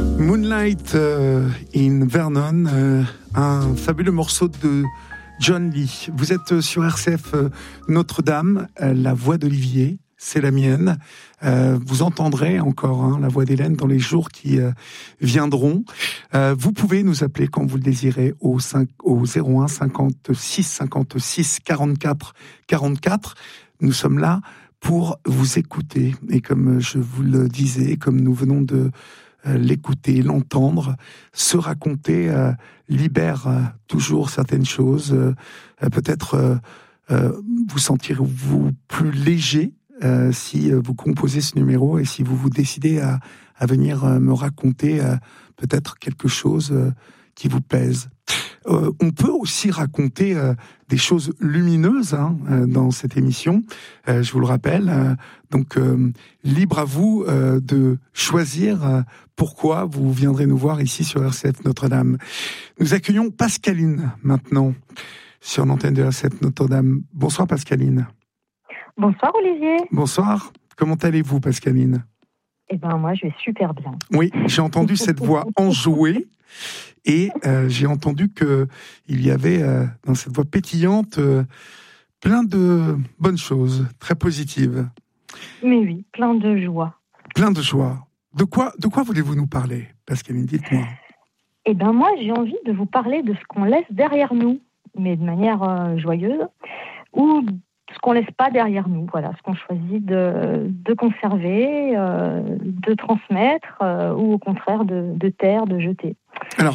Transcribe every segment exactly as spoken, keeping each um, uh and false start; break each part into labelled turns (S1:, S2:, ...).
S1: Moonlight euh, in Vernon, euh, un fabuleux morceau de John Lee. Vous êtes sur R C F euh, Notre-Dame, euh, la voix d'Olivier, c'est la mienne. Euh, vous entendrez encore hein, la voix d'Hélène dans les jours qui euh, viendront. Euh, vous pouvez nous appeler quand vous le désirez au, cinq, au zéro un cinquante-six cinquante-six quarante-quatre quarante-quatre. Nous sommes là pour vous écouter. Et comme je vous le disais, comme nous venons de euh, l'écouter, l'entendre, se raconter, euh, libère euh, toujours certaines choses. Euh, peut-être euh, euh, vous sentirez-vous plus léger euh, si vous composez ce numéro et si vous vous décidez à, à venir euh, me raconter euh, peut-être quelque chose euh, qui vous pèse. Euh, on peut aussi raconter euh, des choses lumineuses hein, euh, dans cette émission, euh, je vous le rappelle. Euh, donc, euh, libre à vous euh, de choisir euh, pourquoi vous viendrez nous voir ici sur R C F Notre-Dame. Nous accueillons Pascaline maintenant sur l'antenne de R C F Notre-Dame. Bonsoir Pascaline.
S2: Bonsoir Olivier.
S1: Bonsoir. Comment allez-vous Pascaline ?
S2: Eh ben moi je vais super bien.
S1: Oui, j'ai entendu cette voix enjouée. Et euh, j'ai entendu que il y avait euh, dans cette voix pétillante euh, plein de bonnes choses, très positives.
S2: Mais oui, plein de joie.
S1: Plein de joie. De quoi, de quoi voulez-vous nous parler, Pascaline ? Dites-moi.
S2: Eh ben moi, j'ai envie de vous parler de ce qu'on laisse derrière nous, mais de manière euh, joyeuse, ou ce qu'on laisse pas derrière nous. Voilà, ce qu'on choisit de, de conserver, euh, de transmettre, euh, ou au contraire de, de taire, de jeter.
S1: Alors,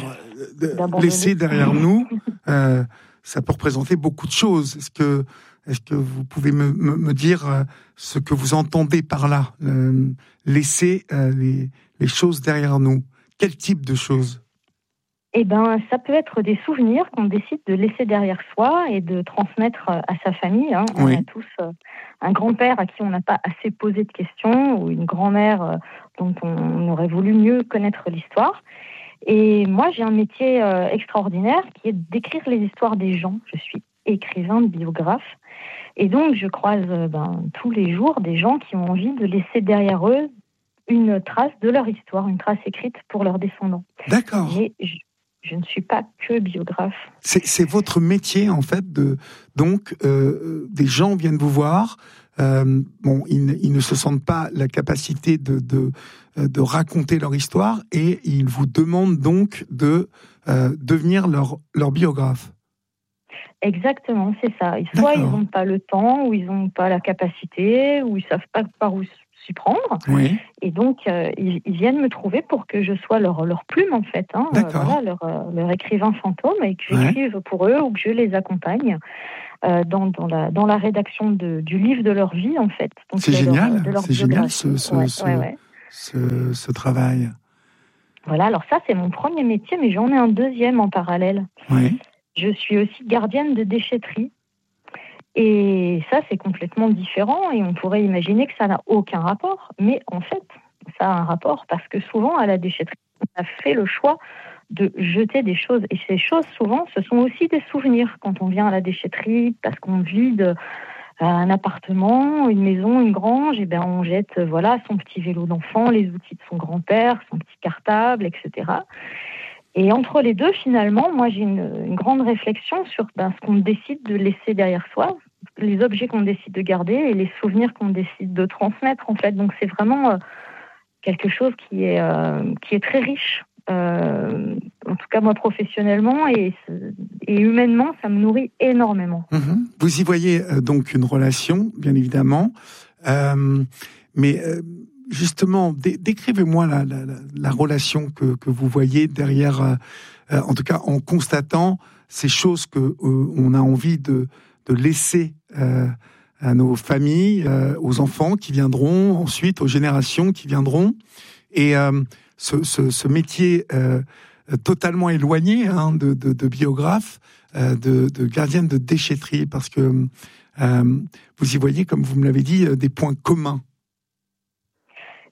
S1: de laisser derrière nous, euh, ça peut représenter beaucoup de choses. Est-ce que, est-ce que vous pouvez me, me, me dire euh, ce que vous entendez par là, euh, laisser euh, les, les choses derrière nous ? Quel type de choses ?
S2: Eh ben, ça peut être des souvenirs qu'on décide de laisser derrière soi et de transmettre à sa famille. Hein. On
S1: oui.
S2: a tous euh, un grand-père à qui on n'a pas assez posé de questions ou une grand-mère euh, dont on aurait voulu mieux connaître l'histoire. Et moi, j'ai un métier euh, extraordinaire qui est d'écrire les histoires des gens. Je suis écrivain, biographe. Et donc, je croise euh, ben, tous les jours des gens qui ont envie de laisser derrière eux une trace de leur histoire, une trace écrite pour leurs descendants.
S1: D'accord.
S2: Mais je, je ne suis pas que biographe. C'est,
S1: c'est votre métier, en fait. De, donc, euh, des gens viennent vous voir. Euh, bon, ils, ils ne se sentent pas la capacité de, de, de raconter leur histoire et ils vous demandent donc de euh, devenir leur, leur biographe.
S2: Exactement, c'est ça. Soit
S1: D'accord.
S2: ils n'ont pas le temps, ou ils n'ont pas la capacité, ou ils ne savent pas par où s'y prendre.
S1: Oui.
S2: Et donc, euh, ils, ils viennent me trouver pour que je sois leur, leur plume, en fait. Hein,
S1: D'accord.
S2: Euh, voilà, leur, euh, leur écrivain fantôme, et que j'écrive ouais. pour eux ou que je les accompagne. Euh, dans, dans, la, dans la rédaction de, du livre de leur vie, en fait. Donc,
S1: c'est génial,
S2: leur, de leur
S1: c'est génial ce, ce,
S2: ouais,
S1: ce,
S2: ouais, ouais.
S1: ce, ce travail.
S2: Voilà, alors ça, c'est mon premier métier, mais j'en ai un deuxième en parallèle.
S1: Oui.
S2: Je suis aussi gardienne de déchetterie. Et ça, c'est complètement différent, et on pourrait imaginer que ça n'a aucun rapport. Mais en fait, ça a un rapport, parce que souvent, à la déchetterie, on a fait le choix de jeter des choses. Et ces choses, souvent, ce sont aussi des souvenirs. Quand on vient à la déchetterie, parce qu'on vide un appartement, une maison, une grange, et bien on jette voilà, son petit vélo d'enfant, les outils de son grand-père, son petit cartable, et cetera. Et entre les deux, finalement, moi, j'ai une, une grande réflexion sur ben, ce qu'on décide de laisser derrière soi, les objets qu'on décide de garder et les souvenirs qu'on décide de transmettre, en fait. Donc, c'est vraiment euh, quelque chose qui est, euh, qui est très riche. Euh, en tout cas moi professionnellement et, et humainement, ça me nourrit énormément.
S1: Mmh. Vous y voyez euh, donc une relation, bien évidemment, euh, mais euh, justement, dé- décrivez-moi la, la, la, la relation que, que vous voyez derrière, euh, euh, en tout cas en constatant ces choses que euh, on a envie de, de laisser euh, à nos familles, euh, aux enfants qui viendront ensuite, aux générations qui viendront, et euh, Ce, ce, ce métier euh, totalement éloigné hein, de, de, de biographe, euh, de, de gardienne de déchetterie, parce que euh, vous y voyez, comme vous me l'avez dit, des points communs.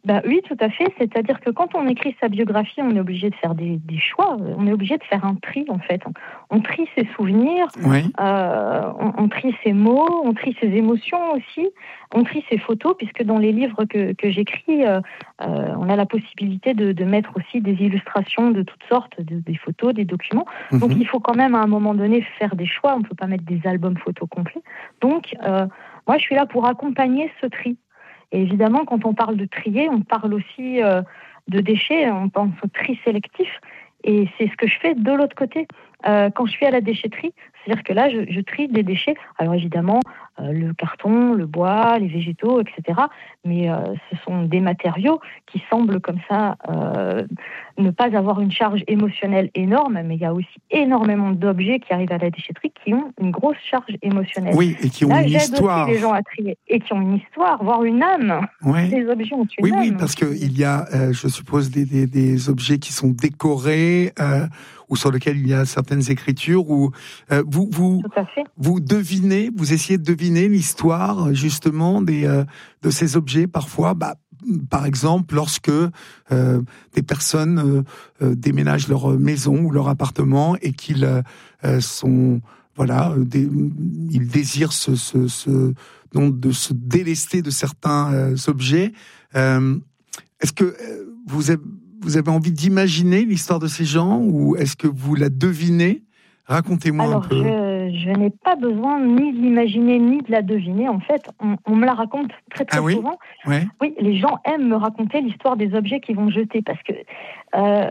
S2: Bah oui, tout à fait. C'est-à-dire que quand on écrit sa biographie, on est obligé de faire des, des choix. On est obligé de faire un tri, en fait. On, on trie ses souvenirs,
S1: Oui.
S2: euh, on, on trie ses mots, on trie ses émotions aussi, on trie ses photos, puisque dans les livres que, que j'écris, euh, euh, on a la possibilité de, de mettre aussi des illustrations de toutes sortes, de, des photos, des documents.
S1: Mm-hmm.
S2: Donc il faut quand même à un moment donné faire des choix. On ne peut pas mettre des albums photos complets. Donc euh, moi, je suis là pour accompagner ce tri. Et évidemment, quand on parle de trier, on parle aussi euh, de déchets, on pense au tri sélectif. Et c'est ce que je fais de l'autre côté. Euh, quand je suis à la déchetterie, c'est-à-dire que là, je, je trie des déchets. Alors évidemment, euh, le carton, le bois, les végétaux, et cetera. Mais euh, ce sont des matériaux qui semblent comme ça euh, ne pas avoir une charge émotionnelle énorme. Mais il y a aussi énormément d'objets qui arrivent à la déchetterie qui ont une grosse charge émotionnelle.
S1: Oui, et qui ont
S2: là,
S1: une
S2: j'aide
S1: histoire.
S2: Aussi les gens à trier et qui ont une histoire, voire une âme.
S1: Ouais.
S2: Les objets ont une
S1: oui,
S2: âme.
S1: Oui, parce qu'il y a, euh, je suppose, des, des, des objets qui sont décorés euh, ou sur lesquels il y a certaines écritures. Où, euh, vous, vous,
S2: Tout à fait.
S1: vous devinez, vous essayez de deviner l'histoire justement des, euh, de ces objets parfois. Bah, par exemple, lorsque euh, des personnes euh, euh, déménagent leur maison ou leur appartement et qu'ils euh, sont... Voilà, des, ils désirent se, se, se, donc de se délester de certains euh, objets. Euh, est-ce que euh, vous, avez, vous avez envie d'imaginer l'histoire de ces gens ou est-ce que vous la devinez ? Racontez-moi
S2: Alors,
S1: un peu.
S2: Je, je n'ai pas besoin ni de l'imaginer ni de la deviner. En fait, on, on me la raconte très très
S1: ah oui
S2: souvent.
S1: Ouais.
S2: Oui, les gens aiment me raconter l'histoire des objets qu'ils vont jeter parce que... Euh,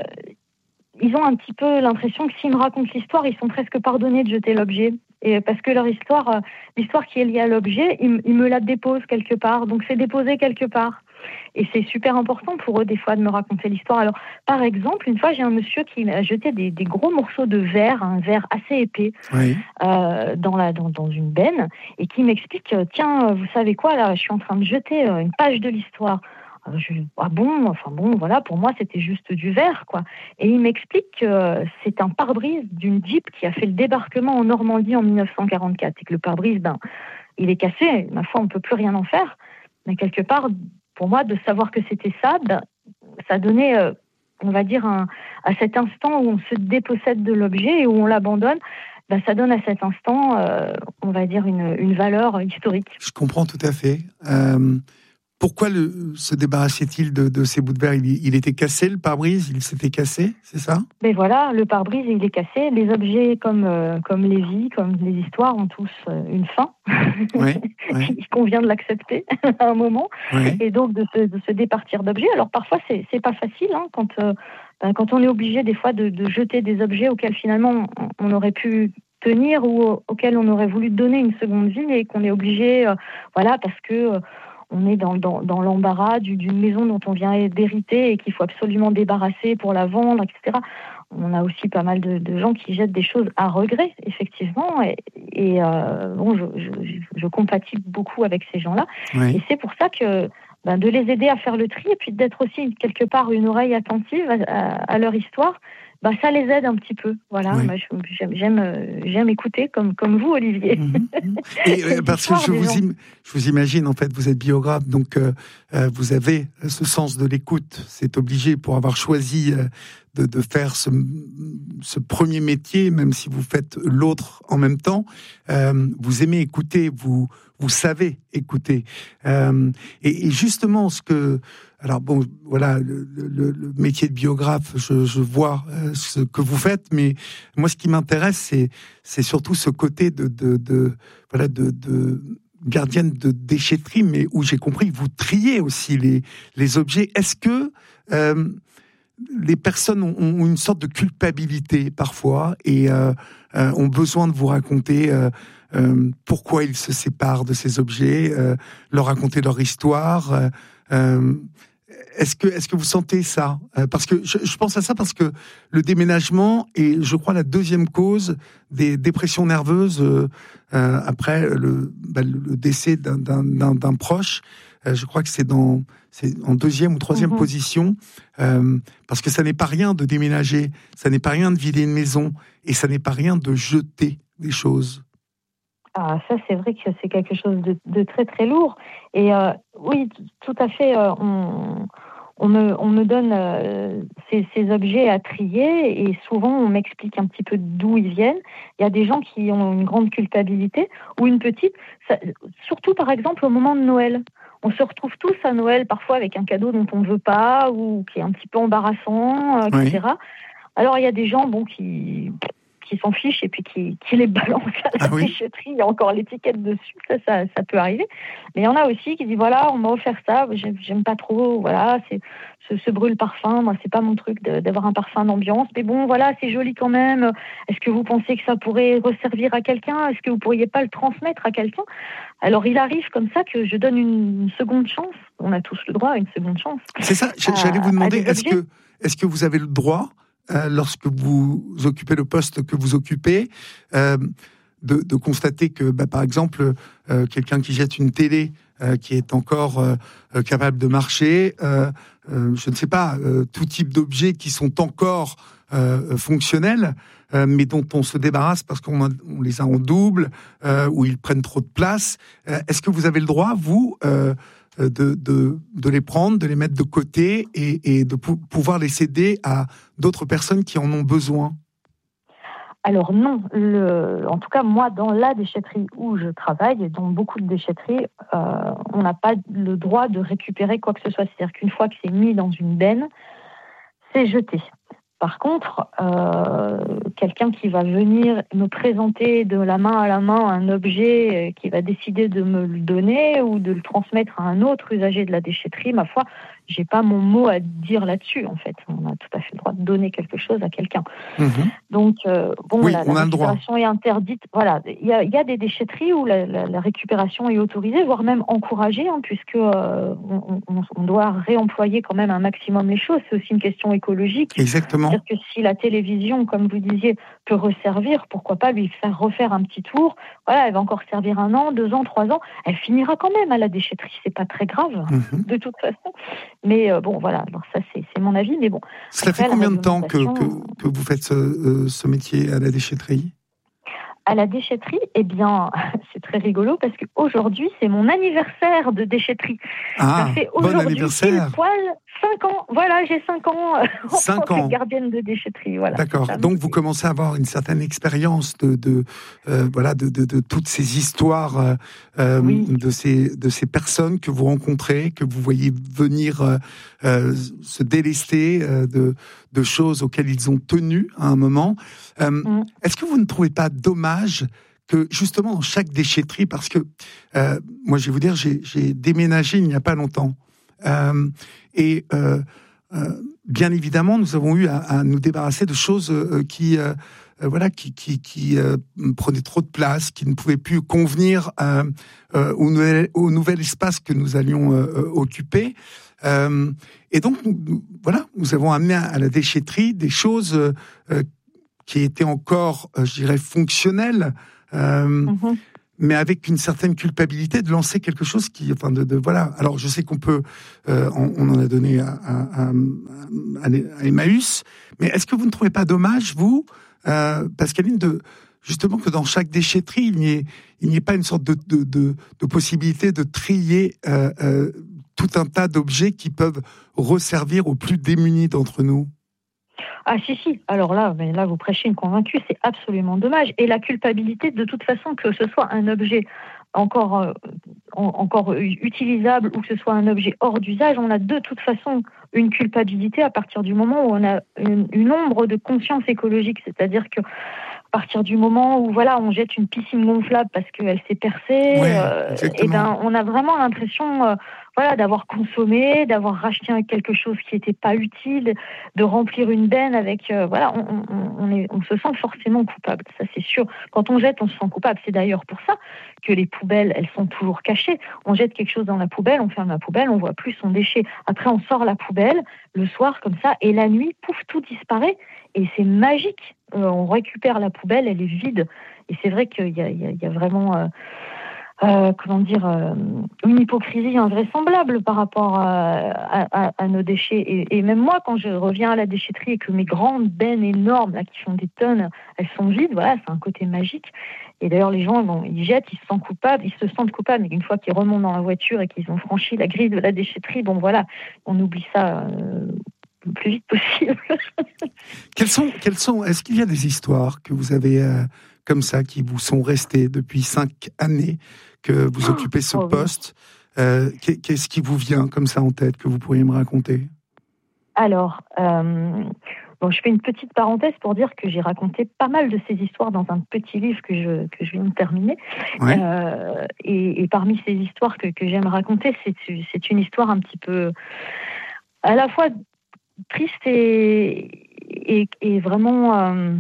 S2: ils ont un petit peu l'impression que s'ils me racontent l'histoire, ils sont presque pardonnés de jeter l'objet. Et parce que leur histoire, euh, l'histoire qui est liée à l'objet, ils, ils me la déposent quelque part. Donc c'est déposé quelque part. Et c'est super important pour eux, des fois, de me raconter l'histoire. Alors, par exemple, une fois, j'ai un monsieur qui m'a jeté des, des gros morceaux de verre, un verre assez épais,
S1: oui.
S2: euh, dans, la, dans, dans une benne, et qui m'explique, tiens, vous savez quoi, là, je suis en train de jeter une page de l'histoire. Je, ah bon, enfin bon, voilà, pour moi c'était juste du verre, quoi. Et il m'explique que c'est un pare-brise d'une Jeep qui a fait le débarquement en Normandie en dix-neuf cent quarante-quatre et que le pare-brise, ben, il est cassé. Ma foi, on peut plus rien en faire. Mais quelque part, pour moi, de savoir que c'était ça, ben, ça donnait, euh, on va dire, un, à cet instant où on se dépossède de l'objet et où on l'abandonne. Ben, ça donne à cet instant, euh, on va dire, une, une valeur historique.
S1: Je comprends tout à fait. Euh... Pourquoi le, se débarrassait-il de, de ces bouts de verre ? il, il était cassé, le pare-brise ? Il s'était cassé, c'est ça ?
S2: Mais voilà, le pare-brise, il est cassé. Les objets comme, euh, comme les vies, comme les histoires ont tous euh, une fin.
S1: Ouais, ouais.
S2: Il convient de l'accepter à un moment.
S1: Ouais.
S2: Et donc de se, de se départir d'objets. Alors parfois, c'est, c'est pas facile hein, quand, euh, quand on est obligé des fois de, de jeter des objets auxquels finalement on, on aurait pu tenir ou auxquels on aurait voulu donner une seconde vie et qu'on est obligé, euh, voilà, parce que... Euh, on est dans, dans, dans l'embarras d'une maison dont on vient d'hériter et qu'il faut absolument débarrasser pour la vendre, et cetera. On a aussi pas mal de, de gens qui jettent des choses à regret, effectivement. Et, et euh, bon, je, je, je compatis beaucoup avec ces gens-là.
S1: Oui.
S2: Et c'est pour ça que ben, de les aider à faire le tri et puis d'être aussi quelque part une oreille attentive à, à, à leur histoire, bah, ça les aide un petit peu. Voilà,
S1: oui.
S2: moi, j'aime, j'aime, j'aime écouter comme, comme vous, Olivier.
S1: Mmh. Et euh, parce que je vous, im- je vous imagine, en fait, vous êtes biographe, donc euh, euh, vous avez ce sens de l'écoute. C'est obligé pour avoir choisi euh, de, de faire ce, ce premier métier, même si vous faites l'autre en même temps. Euh, vous aimez écouter, vous, vous savez écouter. Euh, et, et justement, ce que... Alors bon, voilà, le, le, le métier de biographe, je, je vois euh, ce que vous faites, mais moi, ce qui m'intéresse, c'est, c'est surtout ce côté de, de, de voilà, de, de gardienne de déchetterie, mais où j'ai compris que vous triez aussi les, les objets. Est-ce que euh, les personnes ont, ont une sorte de culpabilité parfois et euh, euh, ont besoin de vous raconter euh, euh, pourquoi ils se séparent de ces objets, euh, leur raconter leur histoire euh, euh, Est-ce que, est-ce que vous sentez ça ? Parce que je, je pense à ça parce que le déménagement est, je crois, la deuxième cause des dépressions nerveuses euh, euh, après le, bah, le décès d'un, d'un, d'un, d'un proche. Euh, je crois que c'est, dans, c'est en deuxième ou troisième mmh. position. Euh, parce que ça n'est pas rien de déménager, ça n'est pas rien de vider une maison et ça n'est pas rien de jeter des choses.
S2: Ah, ça, c'est vrai que c'est quelque chose de, de très, très lourd. Et euh, oui, tout à fait, euh, on, on me, on me donne euh, ces, ces objets à trier et souvent on m'explique un petit peu d'où ils viennent. Il y a des gens qui ont une grande culpabilité ou une petite, ça, surtout par exemple au moment de Noël. On se retrouve tous à Noël parfois avec un cadeau dont on ne veut pas ou qui est un petit peu embarrassant, euh, et cetera. Oui. Alors il y a des gens bon, qui... qui s'en fichent et puis qui, qui les balancent à la ah oui. déchetterie. Il y a encore l'étiquette dessus, ça, ça, ça peut arriver. Mais il y en a aussi qui disent, voilà, on m'a offert ça, j'aime, j'aime pas trop, voilà, c'est, ce, ce brûle-parfum, moi, c'est pas mon truc de, d'avoir un parfum d'ambiance, mais bon, voilà, c'est joli quand même. Est-ce que vous pensez que ça pourrait resservir à quelqu'un? Est-ce que vous pourriez pas le transmettre à quelqu'un? Alors, il arrive comme ça que je donne une, une seconde chance. On a tous le droit à une seconde chance.
S1: C'est ça, j'allais vous demander, est-ce que, est-ce que vous avez le droit Euh, lorsque vous occupez le poste que vous occupez, euh, de, de constater que, bah, par exemple, euh, quelqu'un qui jette une télé euh, qui est encore euh, capable de marcher, euh, euh, je ne sais pas, euh, tout type d'objets qui sont encore euh, fonctionnels, euh, mais dont on se débarrasse parce qu'on a, on les a en double, euh, ou ils prennent trop de place. Euh, est-ce que vous avez le droit, vous, euh, De, de, de les prendre, de les mettre de côté et, et de pou- pouvoir les céder à d'autres personnes qui en ont besoin?
S2: Alors non, le, en tout cas moi dans la déchetterie où je travaille, et dans beaucoup de déchetteries, euh, on n'a pas le droit de récupérer quoi que ce soit. C'est-à-dire qu'une fois que c'est mis dans une benne, c'est jeté. Par contre, euh, quelqu'un qui va venir me présenter de la main à la main un objet, qui va décider de me le donner ou de le transmettre à un autre usager de la déchetterie, ma foi, j'ai pas mon mot à dire là-dessus, en fait. On a tout à fait le droit de donner quelque chose à quelqu'un. Mmh. Donc, euh, bon,
S1: oui,
S2: la, la récupération est interdite. Voilà, il y a, y a des déchetteries où la, la, la récupération est autorisée, voire même encouragée, hein, puisque euh, on, on, on doit réemployer quand même un maximum les choses. C'est aussi une question écologique.
S1: Exactement.
S2: C'est-à-dire que si la télévision, comme vous disiez, peut resservir, pourquoi pas lui faire refaire un petit tour? Voilà, elle va encore servir un an, deux ans, trois ans. Elle finira quand même à la déchetterie. C'est pas très grave, mmh. de toute façon. Mais euh, bon, voilà, alors ça c'est, c'est mon avis, mais bon.
S1: Ça Après, fait combien de temps que, que, que vous faites ce, euh, ce métier à la déchetterie?
S2: À la déchetterie, eh bien, c'est très rigolo parce qu'aujourd'hui, c'est mon anniversaire de déchetterie.
S1: Ah,
S2: ça fait
S1: bon anniversaire.
S2: Pile poil cinq ans. Voilà, j'ai cinq ans euh, en
S1: cinq
S2: tant
S1: ans.
S2: que gardienne de déchetterie. Voilà.
S1: D'accord. Ça, donc, vous commencez à avoir une certaine expérience de, de, euh, voilà, de, de, de toutes ces histoires, euh, oui. de, ces, de ces personnes que vous rencontrez, que vous voyez venir euh, euh, se délester euh, de, de choses auxquelles ils ont tenu à un moment. Euh, mm. Est-ce que vous ne trouvez pas dommage que justement dans chaque déchetterie, parce que euh, moi je vais vous dire, j'ai, j'ai déménagé il n'y a pas longtemps, euh, et euh, euh, bien évidemment nous avons eu à, à nous débarrasser de choses euh, qui, euh, voilà, qui, qui, qui euh, prenaient trop de place, qui ne pouvaient plus convenir euh, euh, au, nouvel, au nouvel espace que nous allions euh, occuper. Euh, et donc nous, voilà, nous avons amené à, à la déchetterie des choses euh, qui étaient encore, euh, je dirais, fonctionnelles. Euh, mmh. Mais avec une certaine culpabilité de lancer quelque chose qui, enfin, de, de voilà. Alors, je sais qu'on peut, euh, on, on en a donné à, à, à, à Emmaüs, mais est-ce que vous ne trouvez pas dommage, vous, euh, Pascaline, de justement que dans chaque déchetterie, il n'y ait, il n'y ait pas une sorte de, de, de, de possibilité de trier euh, euh, tout un tas d'objets qui peuvent resservir aux plus démunis d'entre nous?
S2: Ah si, si, alors là, mais là vous prêchez une convaincue, c'est absolument dommage. Et la culpabilité, de toute façon, que ce soit un objet encore, euh, en, encore utilisable ou que ce soit un objet hors d'usage, on a de toute façon une culpabilité à partir du moment où on a une, une ombre de conscience écologique. C'est-à-dire que à partir du moment où voilà, on jette une piscine gonflable parce qu'elle s'est percée,
S1: ouais,
S2: euh, et ben, on a vraiment l'impression euh, voilà, d'avoir consommé, d'avoir racheté quelque chose qui n'était pas utile, de remplir une benne avec... Euh, voilà, on, on, on, est, on se sent forcément coupable, ça c'est sûr. Quand on jette, on se sent coupable. C'est d'ailleurs pour ça que les poubelles, elles sont toujours cachées. On jette quelque chose dans la poubelle, on ferme la poubelle, on voit plus son déchet. Après, on sort la poubelle le soir comme ça, et la nuit, pouf, tout disparaît. Et c'est magique. Euh, on récupère la poubelle, elle est vide. Et c'est vrai qu'il y a, il y a, il y a vraiment... Euh, Euh, comment dire, euh, une hypocrisie invraisemblable par rapport à, à, à nos déchets. Et, et même moi, quand je reviens à la déchetterie et que mes grandes bennes énormes, là, qui font des tonnes, elles sont vides, voilà, c'est un côté magique. Et d'ailleurs, les gens, bon, ils jettent, ils se sentent coupables, ils se sentent coupables, mais une fois qu'ils remontent dans la voiture et qu'ils ont franchi la grille de la déchetterie, bon voilà, on oublie ça euh, le plus vite possible.
S1: Quelles sont, quelles sont, est-ce qu'il y a des histoires que vous avez euh, comme ça, qui vous sont restées depuis cinq années que vous occupez ce
S2: oh,
S1: poste? euh, Qu'est-ce qui vous vient comme ça en tête que vous pourriez me raconter?
S2: Alors, euh, bon, je fais une petite parenthèse pour dire que j'ai raconté pas mal de ces histoires dans un petit livre que je, que je viens de terminer.
S1: Ouais.
S2: Euh, et, et parmi ces histoires que, que j'aime raconter, c'est, c'est une histoire un petit peu à la fois triste et, et, et vraiment, euh,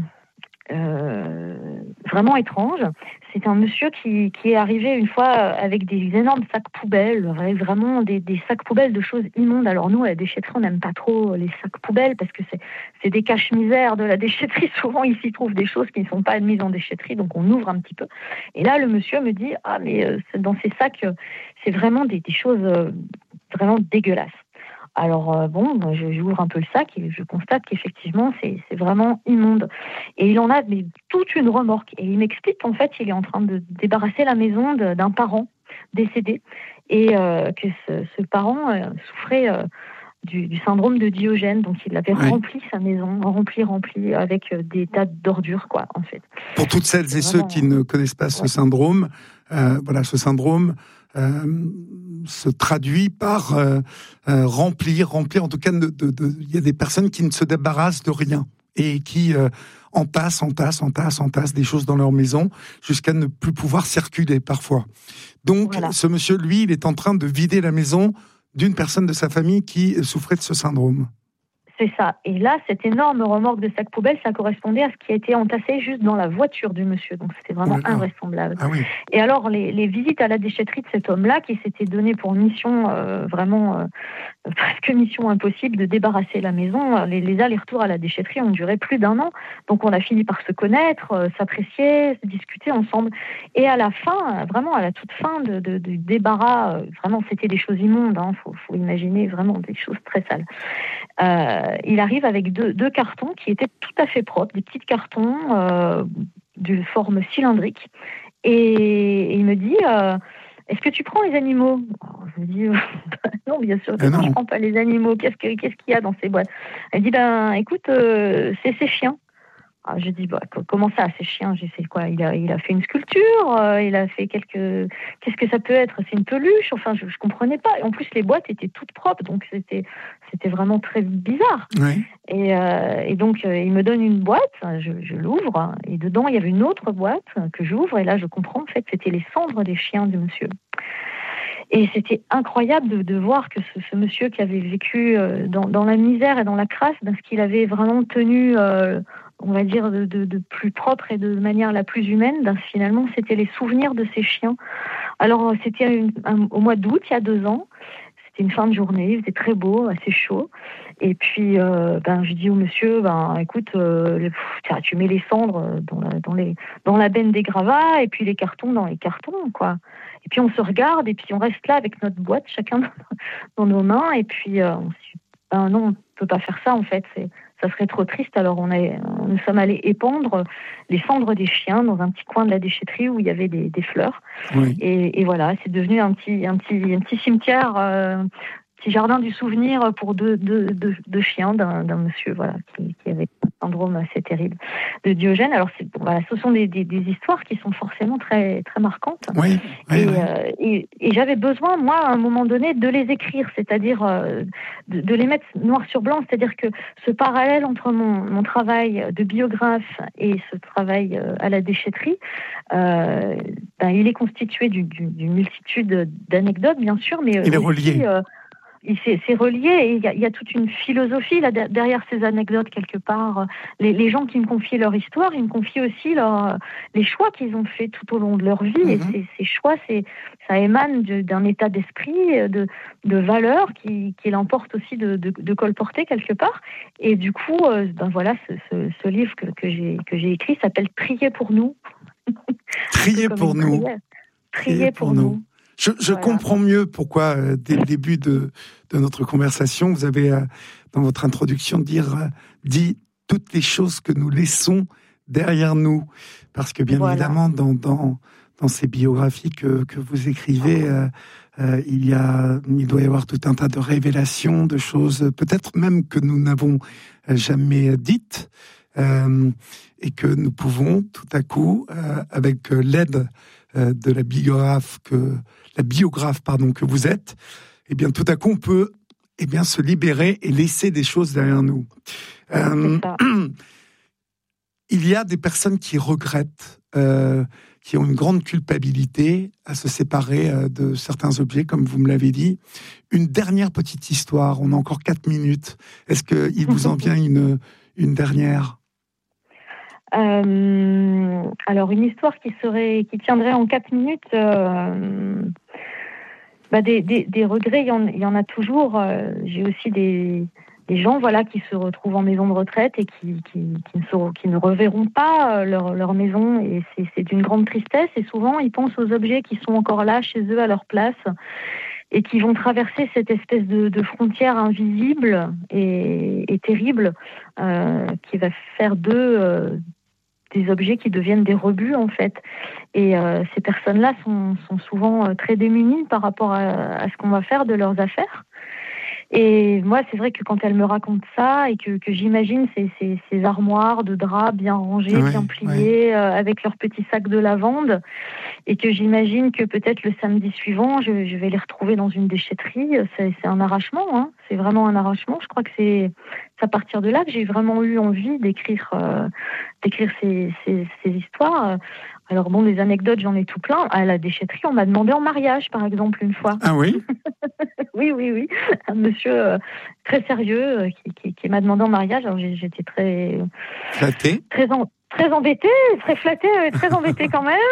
S2: euh, vraiment étrange. C'est un monsieur qui, qui est arrivé une fois avec des énormes sacs poubelles, vraiment des, des sacs poubelles de choses immondes. Alors nous, à la déchetterie, on n'aime pas trop les sacs poubelles parce que c'est, c'est des caches-misères de la déchetterie. Souvent, il s'y trouve des choses qui ne sont pas admises en déchetterie, donc on ouvre un petit peu. Et là, le monsieur me dit « Ah, mais euh, dans ces sacs, c'est vraiment des, des choses euh, vraiment dégueulasses. » Alors euh, bon, je, j'ouvre un peu le sac et je constate qu'effectivement c'est, c'est vraiment immonde. Et il en a mais, toute une remorque. Et il m'explique qu'en fait il est en train de débarrasser la maison de, d'un parent décédé et euh, que ce, ce parent euh, souffrait euh, du, du syndrome de Diogène. Donc il avait oui. rempli sa maison, rempli, rempli avec euh, des tas d'ordures quoi en fait.
S1: Pour toutes celles c'est et vraiment... ceux qui ne connaissent pas ce ouais. syndrome, euh, voilà ce syndrome. Euh, se traduit par euh, euh, remplir, remplir. En tout cas, il de, de, de, y a des personnes qui ne se débarrassent de rien et qui euh, entassent, entassent, entassent, entassent des choses dans leur maison jusqu'à ne plus pouvoir circuler parfois. Donc, voilà. Ce monsieur, lui, il est en train de vider la maison d'une personne de sa famille qui souffrait de ce syndrome.
S2: C'est ça. Et là, cette énorme remorque de sacs poubelles, ça correspondait à ce qui a été entassé juste dans la voiture du monsieur. Donc, c'était vraiment oh invraisemblable.
S1: Ah oui.
S2: Et alors, les, les visites à la déchetterie de cet homme-là, qui s'était donné pour mission, euh, vraiment euh, presque mission impossible, de débarrasser la maison, les, les allers-retours à la déchetterie ont duré plus d'un an. Donc, on a fini par se connaître, euh, s'apprécier, se discuter ensemble. Et à la fin, vraiment à la toute fin de, de, du débarras, euh, vraiment, c'était des choses immondes. Hein, faut, faut imaginer vraiment des choses très sales. Euh, il arrive avec deux, deux cartons qui étaient tout à fait propres, des petits cartons euh, de forme cylindrique. Et, et il me dit euh, « Est-ce que tu prends les animaux ?» Alors, je me dis euh, « Non, bien sûr que non, je ne prends pas les animaux. Qu'est-ce, que, qu'est-ce qu'il y a dans ces boîtes ?» Elle dit ben, « Écoute, euh, c'est ces chiens. » Alors, je dis bah, « Comment ça, ces chiens ?» Je sais quoi, il a, il a fait une sculpture, euh, il a fait quelques... Qu'est-ce que ça peut être ? C'est une peluche ? Enfin, je ne comprenais pas. Et en plus, les boîtes étaient toutes propres, donc c'était, c'était vraiment très bizarre.
S1: Oui.
S2: Et, euh, et donc, euh, il me donne une boîte, je, je l'ouvre, et dedans, il y avait une autre boîte que j'ouvre, et là, je comprends, en fait, c'était les cendres des chiens du monsieur. Et c'était incroyable de, de voir que ce, ce monsieur qui avait vécu euh, dans, dans la misère et dans la crasse, parce qu'il avait vraiment tenu... Euh, on va dire, de, de, de plus propre et de manière la plus humaine, ben, finalement, c'était les souvenirs de ces chiens. Alors, c'était une, un, au mois d'août, il y a deux ans. C'était une fin de journée, il faisait très beau, assez chaud. Et puis, euh, ben, je dis au monsieur, ben, écoute, euh, pff, tu mets les cendres dans la, dans, les, dans la benne des gravats et puis les cartons dans les cartons, quoi. Et puis, on se regarde et puis on reste là avec notre boîte, chacun dans nos mains. Et puis, euh, on se dit, ben non, on ne peut pas faire ça, en fait, c'est... ça serait trop triste. Alors on est, nous sommes allés épandre les cendres des chiens dans un petit coin de la déchetterie où il y avait des, des fleurs.
S1: Oui.
S2: Et, et voilà, c'est devenu un petit, un petit, un petit cimetière, euh, petit jardin du souvenir pour deux, deux, deux, deux chiens d'un, d'un monsieur voilà, qui, qui avait un syndrome assez terrible de Diogène. Alors c'est, voilà, ce sont des, des, des histoires qui sont forcément très, très marquantes.
S1: Oui, oui,
S2: et,
S1: oui.
S2: Euh, et, et j'avais besoin, moi, à un moment donné, de les écrire, c'est-à-dire euh, de, de les mettre noir sur blanc, c'est-à-dire que ce parallèle entre mon, mon travail de biographe et ce travail euh, à la déchetterie, euh, ben, il est constitué d'une, d'une multitude d'anecdotes, bien sûr, mais
S1: il est
S2: aussi,
S1: relié.
S2: Euh, C'est, c'est relié et il y, y a toute une philosophie là derrière ces anecdotes quelque part. Les, les gens qui me confient leur histoire, ils me confient aussi leur, les choix qu'ils ont fait tout au long de leur vie. Mm-hmm. Et ces, ces choix, c'est, ça émane de, d'un état d'esprit, de, de valeurs qui, qui l'emportent aussi de, de, de colporter quelque part. Et du coup, euh, ben voilà, ce, ce, ce livre que, que j'ai que j'ai écrit s'appelle Trier pour nous.
S1: Trier pour nous. Prière.
S2: Priez pour, pour nous. nous.
S1: Je, je voilà. comprends mieux pourquoi, euh, dès le début de, de notre conversation, vous avez, euh, dans votre introduction, dire, euh, dit toutes les choses que nous laissons derrière nous. Parce que, bien voilà. évidemment, dans, dans, dans ces biographies que, que vous écrivez, euh, euh, il, y a, il doit y avoir tout un tas de révélations, de choses, peut-être même que nous n'avons jamais dites, euh, et que nous pouvons, tout à coup, euh, avec l'aide euh, de la biographe que... la biographe pardon, que vous êtes, eh bien, tout à coup, on peut eh bien, se libérer et laisser des choses derrière nous. Euh, il y a des personnes qui regrettent, euh, qui ont une grande culpabilité à se séparer euh, de certains objets, comme vous me l'avez dit. Une dernière petite histoire, on a encore quatre minutes. Est-ce qu'il vous en vient une, une dernière ?
S2: Euh, alors, une histoire qui serait, qui tiendrait en quatre minutes, euh, bah des, des, des regrets, il y, en, il y en a toujours. Euh, j'ai aussi des, des gens, voilà, qui se retrouvent en maison de retraite et qui, qui, qui, ne, se, qui ne reverront pas leur, leur maison, et c'est, c'est d'une grande tristesse. Et souvent, ils pensent aux objets qui sont encore là, chez eux, à leur place, et qui vont traverser cette espèce de, de frontière invisible et, et terrible, euh, qui va faire d'eux euh, des objets qui deviennent des rebuts, en fait. Et euh, ces personnes-là sont, sont souvent euh, très démunies par rapport à, à ce qu'on va faire de leurs affaires. Et moi, c'est vrai que quand elles me racontent ça, et que, que j'imagine ces, ces, ces armoires de draps bien rangées, ouais, bien pliées, ouais. euh, avec leurs petits sacs de lavande, et que j'imagine que peut-être le samedi suivant, je, je vais les retrouver dans une déchetterie, c'est, c'est un arrachement, hein. C'est vraiment un arrachement. Je crois que c'est, c'est à partir de là que j'ai vraiment eu envie d'écrire, euh, d'écrire ces, ces, ces histoires. Alors bon, des anecdotes, j'en ai tout plein. À la déchetterie, on m'a demandé en mariage, par exemple, une fois.
S1: Ah oui ?
S2: Oui, oui, oui. Un monsieur euh, très sérieux euh, qui, qui, qui m'a demandé en mariage. Alors j'étais très...
S1: Flattée ?
S2: Très, en, très embêtée, très flattée, très embêtée quand même.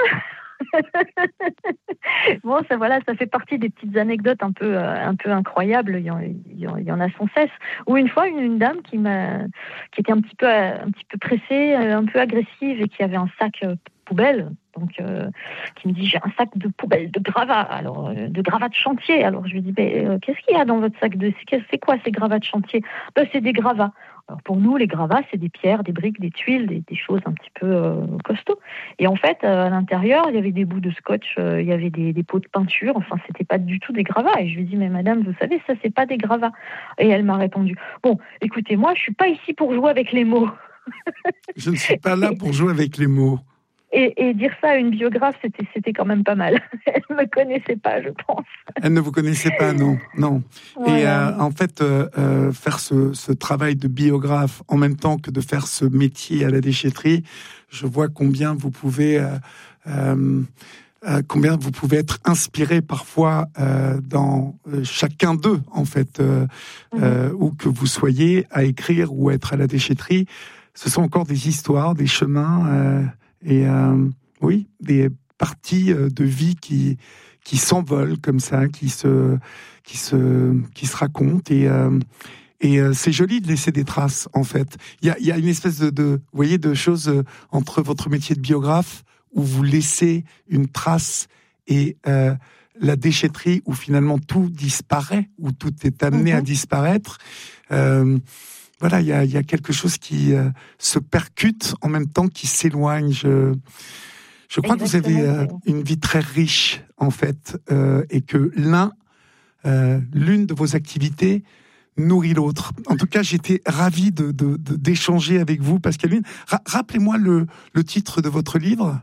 S2: Bon, ça, voilà, ça fait partie des petites anecdotes un peu, euh, un peu incroyables. Il y, en, il y en a sans cesse. Ou une fois, une, une dame qui m'a, qui était un petit peu, un petit peu pressée, un peu agressive, et qui avait un sac euh, poubelle. Donc, euh, qui me dit, j'ai un sac de poubelle, de gravats, alors euh, de gravats de chantier. Alors je lui dis, ben, euh, qu'est-ce qu'il y a dans votre sac de, c'est, c'est quoi ces gravats de chantier ? Ben, c'est des gravats. Alors pour nous, les gravats, c'est des pierres, des briques, des tuiles, des, des choses un petit peu euh, costauds. Et en fait, euh, à l'intérieur, il y avait des bouts de scotch, euh, il y avait des, des pots de peinture. Enfin, c'était pas du tout des gravats. Et je lui dis, mais madame, vous savez, ça, c'est pas des gravats. Et elle m'a répondu, bon, écoutez, moi, je suis pas ici pour jouer avec les mots.
S1: Je ne suis pas là pour jouer avec les mots.
S2: Et, et dire ça à une biographe, c'était, c'était quand même pas mal. Elle ne me connaissait pas, je pense.
S1: Elle ne vous connaissait pas, non, non. Voilà. Et euh, en fait, euh, euh, faire ce, ce travail de biographe en même temps que de faire ce métier à la déchetterie, je vois combien vous pouvez, euh, euh, euh, combien vous pouvez être inspiré parfois euh, dans euh, chacun d'eux, en fait, euh, mmh. euh, où que vous soyez à écrire ou être à la déchetterie. Ce sont encore des histoires, des chemins. Euh, Et euh, oui, des parties de vie qui qui s'envolent comme ça, qui se qui se qui se racontent, et euh, et euh, c'est joli de laisser des traces, en fait. Il y a il y a une espèce de, de vous voyez de choses entre votre métier de biographe où vous laissez une trace et euh, la déchetterie où finalement tout disparaît, où tout est amené mm-hmm. à disparaître. Euh, Voilà, il y a, y a quelque chose qui euh, se percute en même temps qui s'éloigne. Je, je crois Exactement. que vous avez euh, une vie très riche, en fait, euh, et que l'un, euh, l'une de vos activités nourrit l'autre. En tout cas, j'étais ravi de, de, de, d'échanger avec vous, Pascaline. Ra- rappelez-moi le, le titre de votre livre.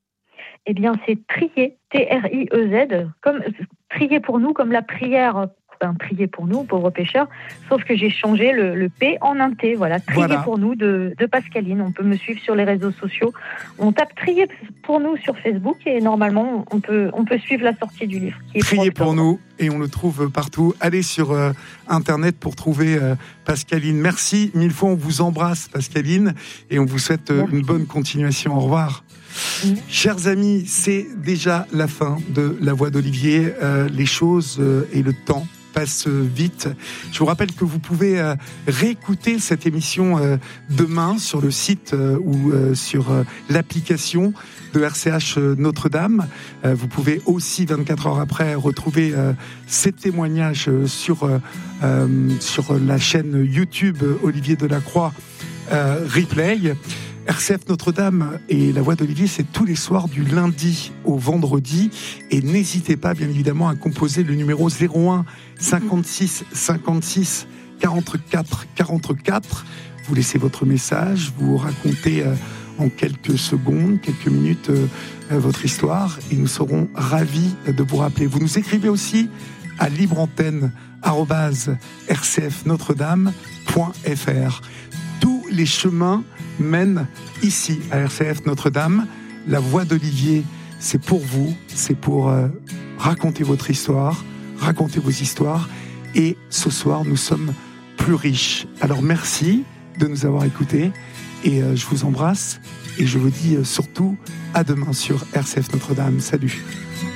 S2: Eh bien, c'est Trier, T R I E Z, comme Trier pour nous, comme la prière. Ben, prier pour nous, pauvres pêcheurs, sauf que j'ai changé le, le P en un T, voilà, Trier voilà. pour nous de, de Pascaline. On peut me suivre sur les réseaux sociaux. On tape Trier pour nous sur Facebook et normalement on peut, on peut suivre la sortie du livre. Qui est
S1: Trier pour nous, et on le trouve partout. Allez sur euh, Internet pour trouver euh, Pascaline. Merci mille fois, on vous embrasse Pascaline et on vous souhaite Merci. Une bonne continuation. Au revoir. Mmh. Chers amis, c'est déjà la fin de La Voix d'Olivier. Euh, les choses euh, et le temps passent vite. Je vous rappelle que vous pouvez euh, réécouter cette émission euh, demain sur le site euh, ou euh, sur euh, l'application de R C H Notre-Dame. Euh, vous pouvez aussi, vingt-quatre heures après, retrouver euh, ces témoignages sur, euh, euh, sur la chaîne YouTube Olivier Delacroix euh, Replay. R C F Notre-Dame et La Voix d'Olivier, c'est tous les soirs du lundi au vendredi. Et n'hésitez pas, bien évidemment, à composer le numéro zéro un cinquante-six cinquante-six quarante-quatre quarante-quatre. Vous laissez votre message, vous racontez euh, en quelques secondes, quelques minutes, euh, euh, votre histoire. Et nous serons ravis de vous rappeler. Vous nous écrivez aussi à libreantenne arobase r c f notre dame point f r. Tous les chemins mène ici à R C F Notre-Dame. La Voix d'Olivier, c'est pour vous, c'est pour euh, raconter votre histoire, raconter vos histoires. Et ce soir, nous sommes plus riches. Alors merci de nous avoir écoutés et euh, je vous embrasse et je vous dis euh, surtout à demain sur R C F Notre-Dame. Salut.